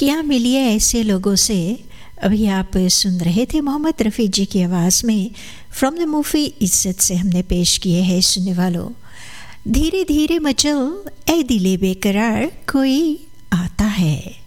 क्या मिलिए ऐसे लोगों से। अभी आप सुन रहे थे मोहम्मद रफ़ी जी की आवाज़ में फ्रॉम द मूवी इज्जत से हमने पेश किए हैं सुनने वालों। धीरे धीरे मचल ए दिले बेकरार कोई आता है।